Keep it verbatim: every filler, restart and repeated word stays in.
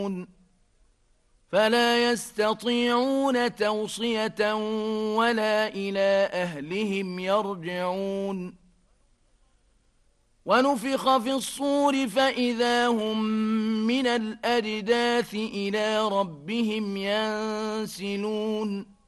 فلا يستطيعون توصية ولا إلى أهلهم يرجعون ونفخ في الصور فإذا هم من الأجداث إلى ربهم ينسلون